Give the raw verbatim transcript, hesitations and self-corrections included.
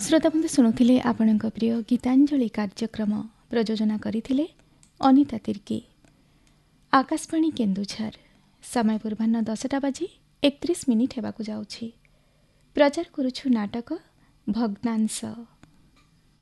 श्रोताबंधु शुणुले आपण प्रिय गीतांजलि कार्यक्रम प्रयोजना करथिले अनिता तिर्की। आकाशवाणी केन्दुझर समय पूर्वाह्न दसटा बाजी एकतीस मिनिट हेबाकु जाउछि। प्रचार करुछु नाटक भग्नांश।